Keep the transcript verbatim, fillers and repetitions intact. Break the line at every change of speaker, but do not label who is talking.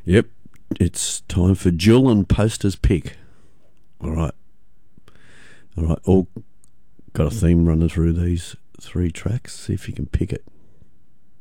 Yep, it's time for Jill and Poster's pick. All right, all right. All got a theme running through these three tracks. See if you can pick it.